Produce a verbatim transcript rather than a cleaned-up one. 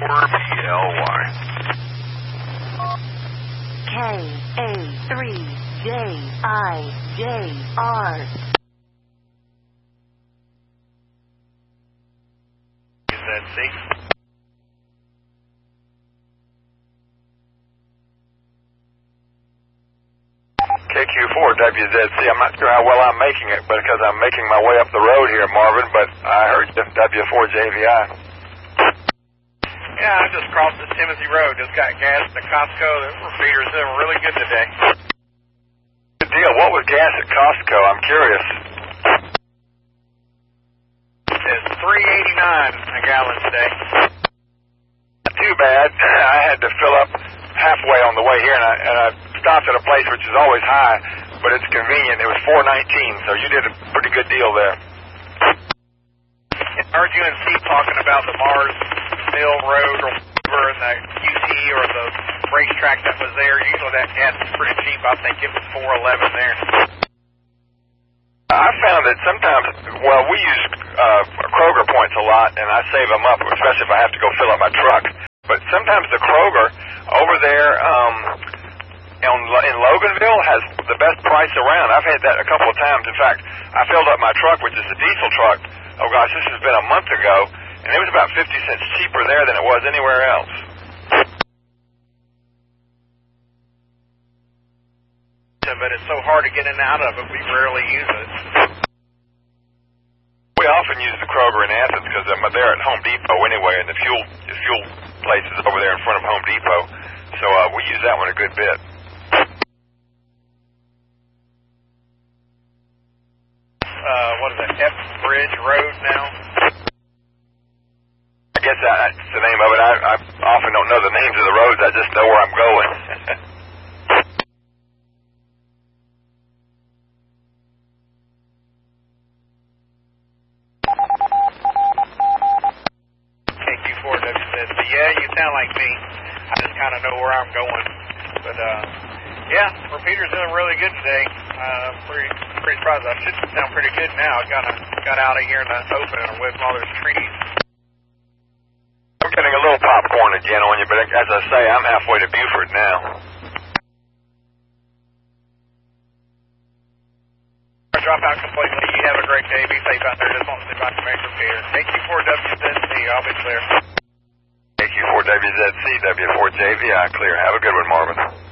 four B L Y. K A three J I J R. Is that C? K Q four W Z C. I'm not sure how well I'm making it, but because I'm making my way up the road here, Marvin, but I heard W four J V I. Yeah, I just crossed the Timothy Road. Just got gas at the Costco. The repeater's doing really good today. Good deal. What was gas at Costco? I'm curious. It's three eighty-nine a gallon today. Not too bad. I had to fill up halfway on the way here, and I, and I stopped at a place which is always high, but it's convenient. It was four nineteen, so you did a pretty good deal there. I heard you and Steve talking about the Mars Mill Road or whatever, and the U T or the racetrack that was there. Usually that gas is pretty cheap. I think it was four eleven there. I found that sometimes, well, we use uh, Kroger points a lot, and I save them up, especially if I have to go fill up my truck. But sometimes the Kroger over there um, in, in Loganville has the best price around. I've had that a couple of times. In fact, I filled up my truck, which is a diesel truck. Oh, gosh, this has been a month ago, and it was about fifty cents cheaper there than it was anywhere else. But it's so hard to get in and out of it, we rarely use it. We often use the Kroger in Athens because I'm there at Home Depot anyway, and the fuel the fuel place is over there in front of Home Depot, so uh, we use that one a good bit. Uh, what is it, F Bridge Road now? I guess that's the name of it. I, I often don't know the names of the roads. I just know where I'm going. Yeah, you sound like me. I just kind of know where I'm going. But, uh, yeah, repeater's doing really good today. Uh, pretty pretty surprised. I should sound pretty good now. I got, got out of here in the open and away from all those trees. I'm getting a little popcorn again on you, but as I say, I'm halfway to Buford now. I drop out completely. You have a great day. Be safe out there. Just want to see if I can make repair. K Q four W Z C. I'll be clear. K Q four W Z C, W four J V I, clear. Have a good one, Marvin.